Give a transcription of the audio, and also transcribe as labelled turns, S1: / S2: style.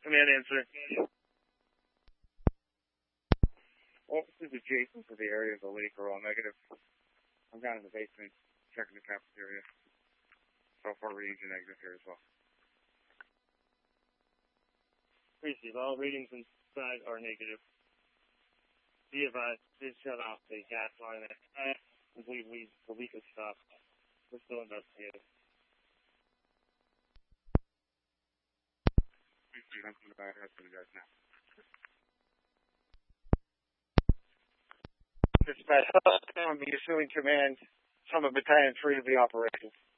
S1: Command answer. Officers adjacent to the area of the lake are all negative. I'm down in the basement checking the cafeteria. So far, readings are negative here as well.
S2: Receive. All readings inside are negative. Be advised, please shut off the gas line. The leak has stopped. We're still investigating.
S1: I'm going to buy the rest of you guys now. Dispatch, I'm assuming command from a battalion 3 of the operation.